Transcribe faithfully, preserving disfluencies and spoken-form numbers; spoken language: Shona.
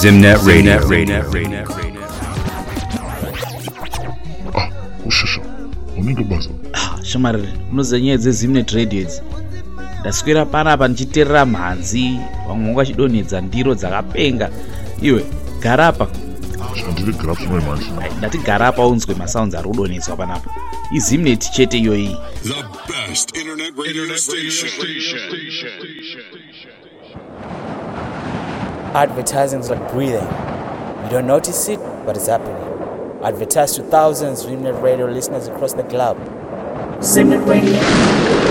Zimnet Radio. Radio. Ah, ushasha. Unenge basa. Ah, shamarire, unozanya dzezimnet radio idzi. Ndaswera panapa ndichiterera mhanzi, vamwe vachidonhedza ndiro dzakapenga. Iwe, garapa. Chandiri garapa mai manje. Ndati garapa unzwe masounds ari kudonhedzwa panapa. Izimnet chete iyoyi. The best internet radio station. Advertising is like breathing. You don't notice it, but it's happening. Advertise to thousands of Zimnet Radio listeners across the globe. Zimnet Radio.